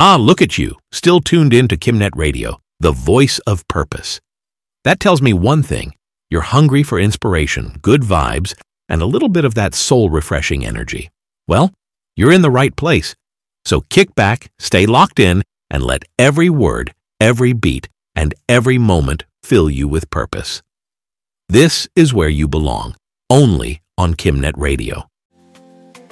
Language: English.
Ah, look at you, still tuned in to KimNet Radio, the voice of purpose. That tells me one thing. You're hungry for inspiration, good vibes, and a little bit of that soul-refreshing energy. Well, you're in the right place. So kick back, stay locked in, and let every word, every beat, and every moment fill you with purpose. This is where you belong, only on KimNet Radio.